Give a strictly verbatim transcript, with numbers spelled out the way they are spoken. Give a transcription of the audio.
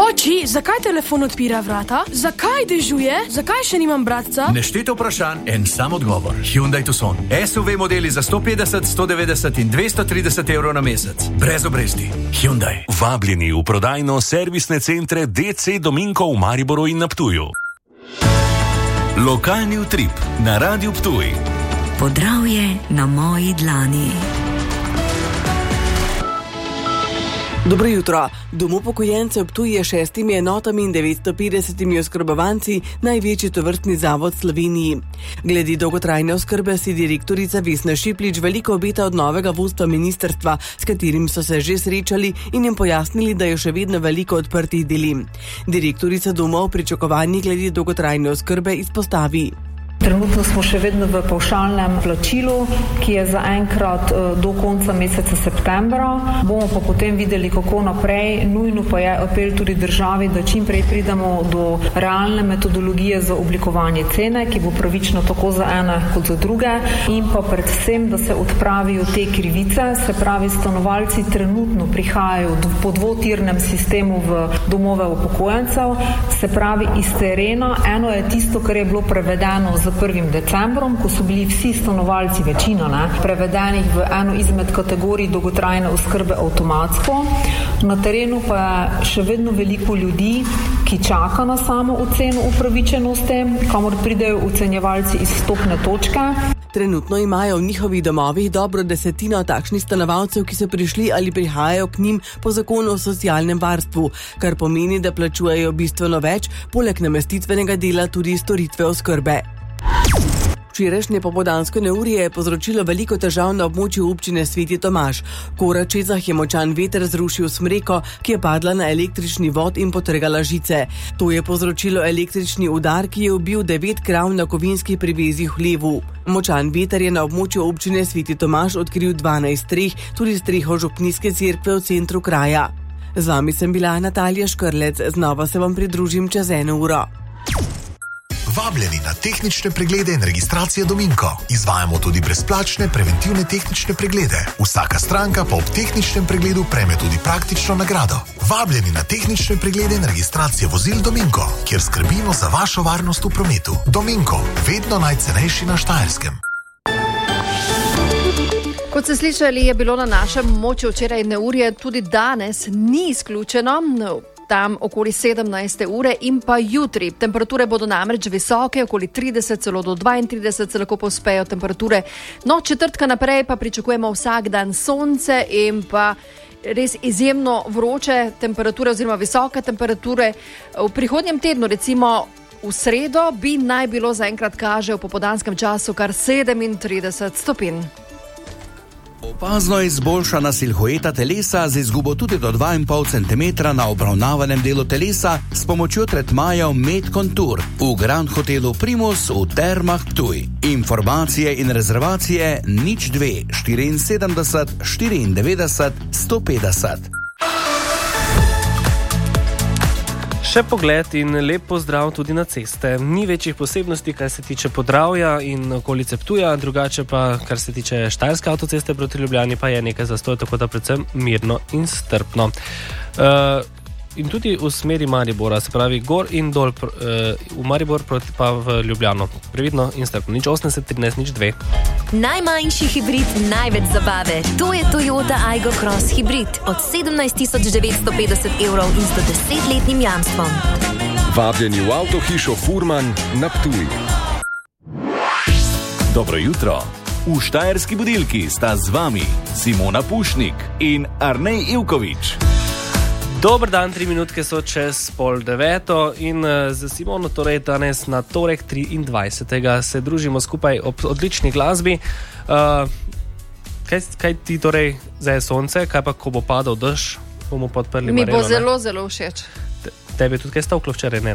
Oči, zakaj telefon odpira vrata? Zakaj dežuje? Zakaj še nimam bratca? Nešteto vprašanj, en sam odgovor. Hyundai Tucson. S U V modeli za sto petdeset, sto devetdeset in dvesto trideset evrov na mesec. Brez obresti. Hyundai. Vabljeni v prodajno servisne centre D C Dominko v Mariboru in na Ptuju. Lokalni utrip na Radiu Ptuj. Podravje na moji dlani. Dobro jutro. Dom upokojencev Ptuj je šestimi enotami in devetsto petdesetimi oskrbovanci največji tovrstni zavod v Sloveniji. Glede dolgotrajne oskrbe si direktorica Vesna Šiplič veliko obeta od novega vodstva ministrstva, s katerim so se že srečali in jim pojasnili, da je še vedno veliko odprtih dilem. Direktorica doma v pričakovanjih glede dolgotrajne oskrbe izpostavi. Trenutno smo še vedno v pavšalnem plačilu, ki je zaenkrat do konca meseca septembra. Bomo pa potem videli, kako naprej. Nujno pa je apel tudi državi, da čim prej pridemo do realne metodologije za oblikovanje cene, ki bo pravično tako za ene kot za druge, in pa predvsem, da se odpravijo te krivice. Se pravi, stanovalci trenutno prihajajo po dvotirnem sistemu v domove upokojencev, se pravi iz terena. Eno je tisto, kar je bilo prevedeno z prvim decembrom, ko so bili vsi stanovalci, večina, ne, prevedenih v eno izmed kategorij dolgotrajne oskrbe avtomatsko. Na terenu pa je še vedno veliko ljudi, ki čaka na samo oceno upravičenosti, kamor pridejo ocenjevalci iz vstopne točke. Trenutno imajo v njihovih domovih dobro desetino takšnih stanovalcev, ki so prišli ali prihajajo k njim po zakonu o socialnem varstvu, kar pomeni, da plačujejo bistveno več, poleg namestitvenega dela tudi storitve oskrbe. Včerajšnje popoldansko neurje je povzročilo veliko težav na območju občine Sveti Tomaž. V Koračezah je močan veter zrušil smreko, ki je padla na električni vod in potrgala žice. To je povzročilo električni udar, ki je ubil devet krav na kovinskih privezih v hlevu. Močan veter je na območju občine Sveti Tomaž odkril dvanajst streh, tudi streho župnijske cerkve v centru kraja. Z vami sem bila Natalija Škrlec, znova se vam pridružim čez eno uro. Vabljeni na tehnične preglede in registracije Dominko. Izvajamo tudi brezplačne preventivne tehnične preglede. Vsaka stranka pa ob tehničnem pregledu prejme tudi praktično nagrado. Vabljeni na tehnične preglede in registracije vozil Dominko, kjer skrbimo za vašo varnost v prometu. Dominko, vedno najcenejši na Štajerskem. Kot ste slišali, je bilo na našem območju včeraj neurje, tudi danes ni izključeno. Tam okoli sedemnajste ure in pa jutri. Temperature bodo namreč visoke, okoli trideset, celo do dvaintrideset se lahko povzpejo temperature. No, četrtka naprej pa pričakujemo vsak dan sonce in pa res izjemno vroče temperature oziroma visoke temperature. V prihodnjem tednu, recimo v sredo, bi naj bilo zaenkrat kaže v popoldanskem času kar sedemintrideset stopinj. Opazno izboljšana silhueta telesa z izgubo tudi do dva in pol centimetra na obravnavanem delu telesa s pomočjo tretmajev Med Contour v Grand Hotelu Primus v Termah Ptuj. Informacije in rezervacije nič dve štiriinsedemdeset štiriindevetdeset sto petdeset. Še pogled in lep pozdrav tudi na ceste. Ni večjih posebnosti, kar se tiče Podravja in okolice Ptuja, drugače pa, kar se tiče Štajerske avtoceste proti Ljubljani, pa je nekaj zastoj, tako da predvsem mirno in strpno. Uh, in tudi v smeri Maribora, se pravi gor in dol uh, v Maribor proti pa v Ljubljano. Previdno in strpno. Nič osemdeset trinajst, nič dve. Najmanjši hibrid, največ zabave. To je Toyota Aygo Cross hibrid od sedemnajst tisoč devetsto petdeset evrov in sto desetletnim jamstvom. Vabljeni v avtohišo Furman na Ptuj. Dobro jutro. V Štajerski budilki sta z vami Simona Pušnik in Arnej Ivkovič. Dober dan, tri minutke so čez pol deveto in z Simono torej danes na torek triindvajsetega se družimo skupaj ob odlični glasbi. Uh, kaj, kaj ti torej zdaj je sonce, kaj pa ko bo padal dež, bomo podprli Mi Marelo, bo zelo, ne? zelo všeč. Te, tebi tudi kaj stavklo včeraj, ne?